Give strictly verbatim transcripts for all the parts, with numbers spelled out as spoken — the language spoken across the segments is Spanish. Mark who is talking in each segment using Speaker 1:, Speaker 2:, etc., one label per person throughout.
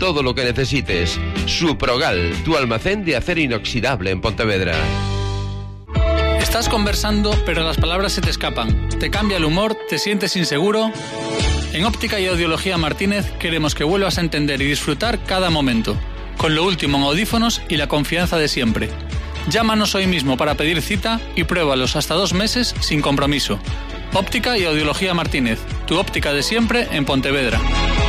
Speaker 1: todo lo que necesites. Suprogal, tu almacén de acero inoxidable en Pontevedra.
Speaker 2: Estás conversando, pero las palabras se te escapan. Te cambia el humor, te sientes inseguro. En Óptica y Audiología Martínez queremos que vuelvas a entender y disfrutar cada momento, con lo último en audífonos y la confianza de siempre. Llámanos hoy mismo para pedir cita y pruébalos hasta dos meses sin compromiso. Óptica y Audiología Martínez, tu óptica de siempre en Pontevedra.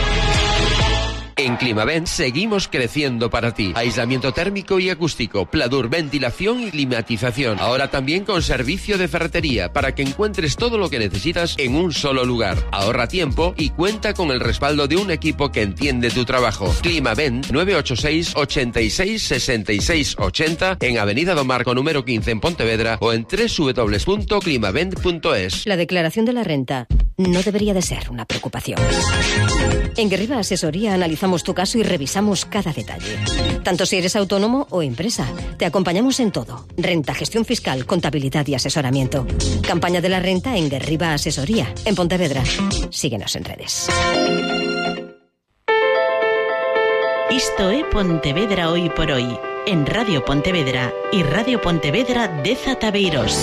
Speaker 1: En Climavent seguimos creciendo para ti. Aislamiento térmico y acústico, pladur, ventilación y climatización. Ahora también con servicio de ferretería para que encuentres todo lo que necesitas en un solo lugar. Ahorra tiempo y cuenta con el respaldo de un equipo que entiende tu trabajo. Climavent nueve ocho seis, ochenta y seis, sesenta y seis ochenta en Avenida do Marco número quince en Pontevedra o en doble u doble u doble u punto climavent punto es.
Speaker 3: La declaración de la renta no debería de ser una preocupación. En Guerriba Asesoría analizamos tu caso y revisamos cada detalle. Tanto si eres autónomo o empresa, te acompañamos en todo. Renta, gestión fiscal, contabilidad y asesoramiento. Campaña de la renta en Guerriba Asesoría, en Pontevedra. Síguenos en redes.
Speaker 4: Isto é Pontevedra Hoy por Hoy, en Radio Pontevedra y Radio Pontevedra de Zataveiros.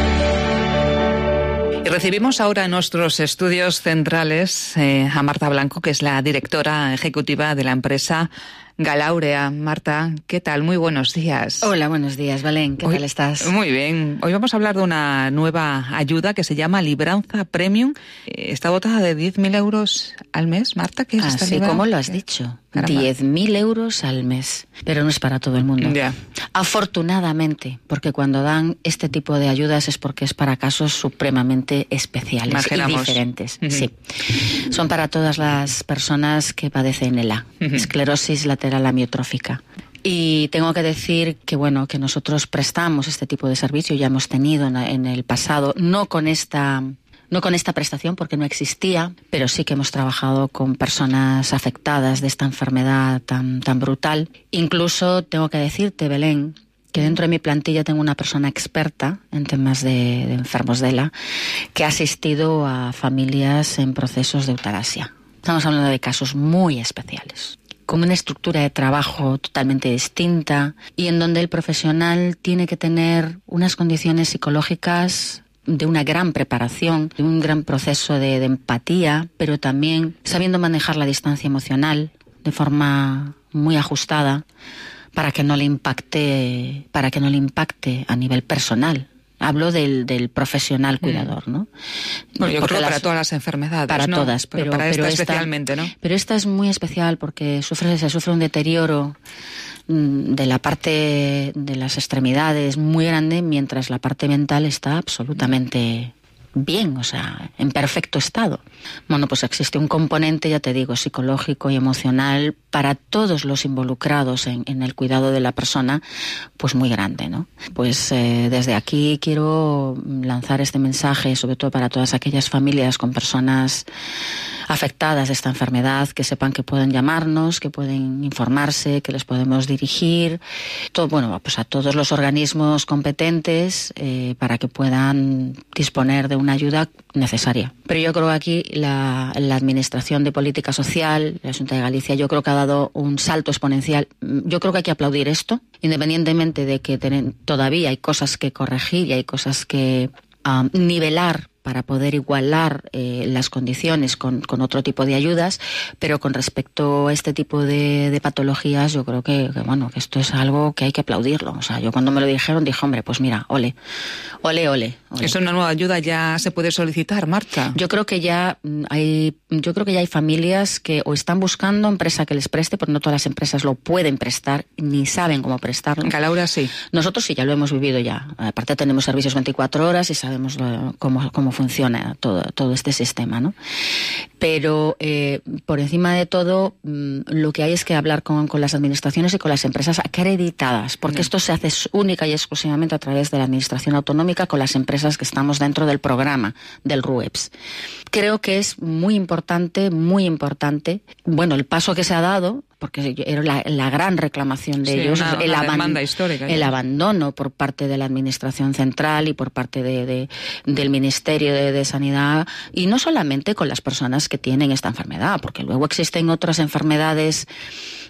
Speaker 5: Y recibimos ahora en nuestros estudios centrales eh, a Marta Blanco, que es la directora ejecutiva de la empresa Galaurea. Marta, ¿qué tal? Muy buenos días.
Speaker 6: Hola, buenos días, Belén. ¿Qué
Speaker 5: Hoy,
Speaker 6: tal estás?
Speaker 5: Muy bien. Hoy vamos a hablar de una nueva ayuda que se llama Libranza Premium. Eh, está dotada de diez mil euros al mes, Marta. ¿Qué es esta
Speaker 6: Así
Speaker 5: libra?
Speaker 6: como lo has dicho.
Speaker 5: Caramba.
Speaker 6: diez mil euros al mes. Pero no es para todo el mundo.
Speaker 5: Ya.
Speaker 6: Afortunadamente, porque cuando dan este tipo de ayudas es porque es para casos supremamente especiales
Speaker 5: Imaginamos.
Speaker 6: y diferentes.
Speaker 5: Uh-huh.
Speaker 6: Sí. Son para todas las personas que padecen E L A, uh-huh. esclerosis lateral amiotrófica. Y tengo que decir que bueno, que nosotros prestamos este tipo de servicio, ya hemos tenido en el pasado, no con esta... No con esta prestación porque no existía, pero sí que hemos trabajado con personas afectadas de esta enfermedad tan, tan brutal. Incluso tengo que decirte, Belén, que dentro de mi plantilla tengo una persona experta en temas de, de enfermos de E L A que ha asistido a familias en procesos de eutanasia. Estamos hablando de casos muy especiales, con una estructura de trabajo totalmente distinta y en donde el profesional tiene que tener unas condiciones psicológicas de una gran preparación, de un gran proceso de, de empatía, pero también sabiendo manejar la distancia emocional de forma muy ajustada para que no le impacte, para que no le impacte a nivel personal. Hablo del, del profesional cuidador, ¿no?
Speaker 5: Bueno, yo
Speaker 6: porque
Speaker 5: creo que
Speaker 6: las,
Speaker 5: para todas las enfermedades,
Speaker 6: para
Speaker 5: ¿no?
Speaker 6: todas, pero,
Speaker 5: pero para
Speaker 6: pero
Speaker 5: esta
Speaker 6: esta
Speaker 5: especialmente, ¿no?
Speaker 6: Pero esta es muy especial porque sufre, se sufre un deterioro de la parte de las extremidades muy grande, mientras la parte mental está absolutamente bien, o sea, en perfecto estado. Bueno, pues existe un componente, ya te digo, psicológico y emocional para todos los involucrados en, en el cuidado de la persona, pues muy grande, ¿no? Pues eh, desde aquí quiero lanzar este mensaje, sobre todo para todas aquellas familias con personas afectadas de esta enfermedad, que sepan que pueden llamarnos, que pueden informarse, que les podemos dirigir, todo, bueno, pues a todos los organismos competentes eh, para que puedan disponer de una ayuda necesaria. Pero yo creo que aquí la, la Administración de Política Social, la Xunta de Galicia, yo creo que ha dado un salto exponencial. Yo creo que hay que aplaudir esto, independientemente de que ten, todavía hay cosas que corregir y hay cosas que um, nivelar para poder igualar eh, las condiciones con, con otro tipo de ayudas, pero con respecto a este tipo de, de patologías, yo creo que, que bueno, que esto es algo que hay que aplaudirlo. O sea, yo cuando me lo dijeron dije, hombre, pues mira, ole, ole, ole. ole.
Speaker 5: ¿Es una nueva ayuda? ¿Ya se puede solicitar, Marta?
Speaker 6: Yo creo que ya hay, yo creo que ya hay familias que o están buscando empresa que les preste, porque no todas las empresas lo pueden prestar, ni saben cómo prestarlo.
Speaker 5: Galaurea sí.
Speaker 6: Nosotros sí, ya lo hemos vivido ya. Aparte tenemos servicios veinticuatro horas y sabemos lo, cómo, cómo funciona todo, todo este sistema, ¿no? Pero eh, por encima de todo, lo que hay es que hablar con, con las administraciones y con las empresas acreditadas, porque no. esto se hace única y exclusivamente a través de la administración autonómica con las empresas que estamos dentro del programa del RUEPS. Creo que es muy importante, muy importante, bueno, el paso que se ha dado porque era la, la gran reclamación de
Speaker 5: sí,
Speaker 6: ellos,
Speaker 5: una,
Speaker 6: el,
Speaker 5: una
Speaker 6: aban-
Speaker 5: demanda histórica,
Speaker 6: el
Speaker 5: ya.
Speaker 6: abandono por parte de la Administración Central y por parte de, de, del Ministerio de, de Sanidad, y no solamente con las personas que tienen esta enfermedad, porque luego existen otras enfermedades